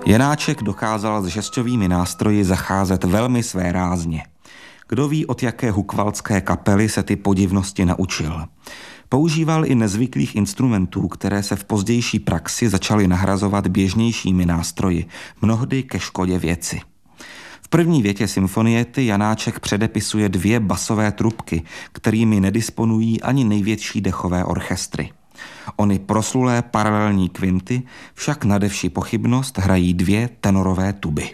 Janáček dokázal s žestovými nástroji zacházet velmi svérázně. Kdo ví, od jaké hukvaldské kapely se ty podivnosti naučil. Používal i nezvyklých instrumentů, které se v pozdější praxi začaly nahrazovat běžnějšími nástroji, mnohdy ke škodě věci. V první větě symfoniety Janáček předepisuje 2 basové trubky, kterými nedisponují ani největší dechové orchestry. Ony proslulé paralelní kvinty však nadevši pochybnost hrají 2 tenorové tuby.